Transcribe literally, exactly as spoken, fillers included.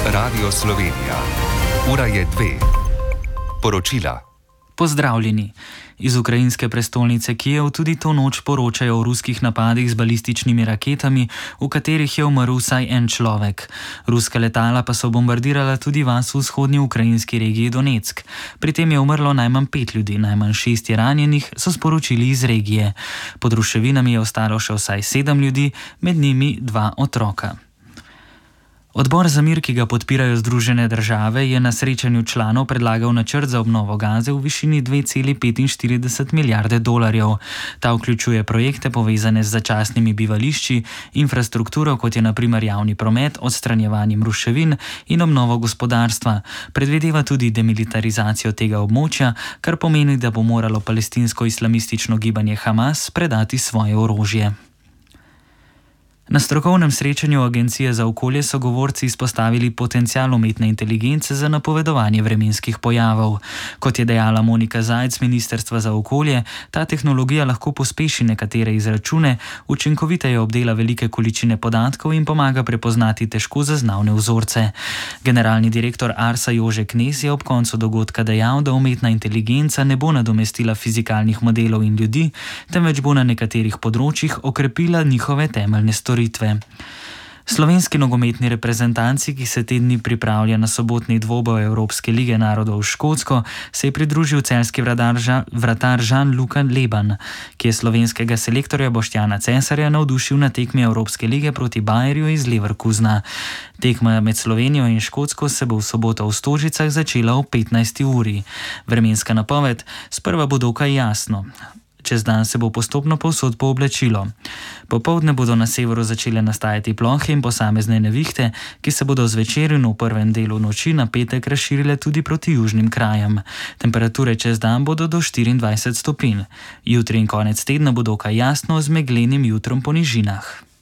Radio Slovenija. Ura je dve. Poročila. Pozdravljeni. Iz ukrajinske prestolnice Kijev tudi to noč poročajo o ruskih napadih z balističnimi raketami, v katerih je umrl vsaj en človek. Ruska letala pa so bombardirala tudi vas v vzhodnji ukrajinski regiji Donetsk. Pri tem je umrlo najmanj pet ljudi, najmanj šest je ranjenih, so sporočili iz regije. Pod ruševinami je ostalo še vsaj sedem ljudi, med njimi dva otroka. Odbor za mir, ki ga podpirajo Združene države, je na srečanju članov predlagal načrt za obnovo Gaze v višini dve celi petinštirideset milijarde dolarjev. Ta vključuje projekte povezane z začasnimi bivališči, infrastrukturo, kot je na primer javni promet, odstranjevanjem ruševin in obnovo gospodarstva. Predvideva tudi demilitarizacijo tega območja, kar pomeni, da bo moralo palestinsko-islamistično gibanje Hamas predati svoje orožje. Na strokovnem srečanju Agencije za okolje so govorci izpostavili potencial umetne inteligence za napovedovanje vremenskih pojavov. Kot je dejala Monika Zajc, Ministrstva za okolje, ta tehnologija lahko pospeši nekatere izračune, učinkoviteje obdela velike količine podatkov in pomaga prepoznati težko zaznavne vzorce. Generalni direktor Arsa Jože Knez je ob koncu dogodka dejal, da umetna inteligenca ne bo nadomestila fizikalnih modelov in ljudi, temveč bo na nekaterih področjih okrepila njihove temeljne storitve. Slovenski nogometni reprezentanci, ki se te dni pripravlja na sobotni dvoboj Evropske lige narodov s Škotsko, se je pridružil celjski vratar Žan-Luka Leban, ki je slovenskega selektorja Boštjana Cesarja navdušil na tekmi Evropske lige proti Bayerju iz Leverkusna. Tekma med Slovenijo in Škotsko se bo v soboto v Stožicah začela ob petnajsti uri. Vremenska napoved: sprva bo dokaj jasno. Čez dan se bo postopno povsod pooblačilo. Popoldne bodo na severu začele nastajati plohe in posamezne nevihte, ki se bodo zvečer in v prvem delu noči na petek razširile tudi proti južnim krajem. Temperature čez dan bodo do štiriindvajset stopinj. Jutri in konec tedna bo dokaj jasno z meglenim jutrom po nižinah.